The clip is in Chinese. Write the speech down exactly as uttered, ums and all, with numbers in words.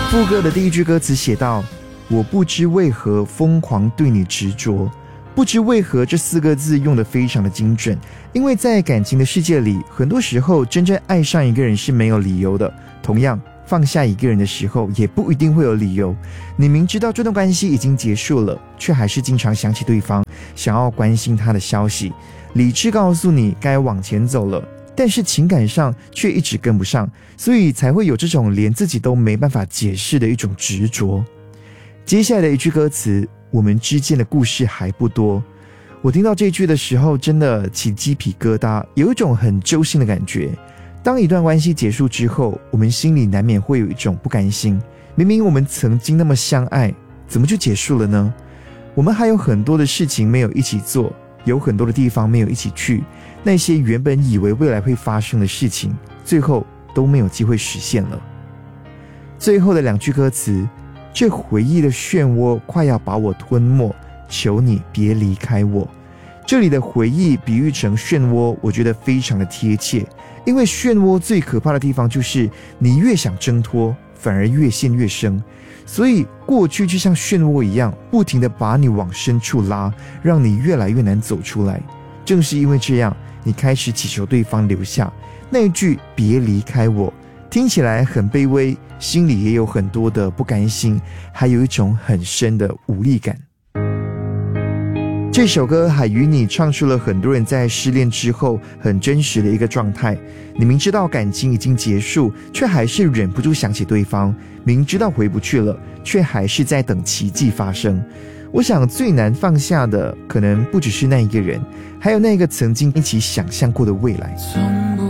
副歌的第一句歌词写道：我不知为何疯狂对你执着。不知为何这四个字用得非常的精准，因为在感情的世界里，很多时候真正爱上一个人是没有理由的，同样放下一个人的时候也不一定会有理由。你明知道这段关系已经结束了，却还是经常想起对方，想要关心他的消息。理智告诉你该往前走了，但是情感上却一直跟不上，所以才会有这种连自己都没办法解释的一种执着。接下来的一句歌词，我们之间的故事还不多。我听到这句的时候真的起鸡皮疙瘩，有一种很揪心的感觉。当一段关系结束之后，我们心里难免会有一种不甘心，明明我们曾经那么相爱，怎么就结束了呢？我们还有很多的事情没有一起做，有很多的地方没有一起去，那些原本以为未来会发生的事情，最后都没有机会实现了。最后的两句歌词，这回忆的漩涡快要把我吞没，求你别离开我。这里的回忆比喻成漩涡，我觉得非常的贴切，因为漩涡最可怕的地方就是你越想挣脱，反而越陷越深。所以过去就像漩涡一样，不停地把你往深处拉，让你越来越难走出来。正是因为这样，你开始祈求对方留下。那一句别离开我听起来很卑微，心里也有很多的不甘心，还有一种很深的无力感。这首歌海与你唱出了很多人在失恋之后很真实的一个状态。你明知道感情已经结束，却还是忍不住想起对方，明知道回不去了，却还是在等奇迹发生。我想最难放下的可能不只是那一个人，还有那个曾经一起想象过的未来。 从不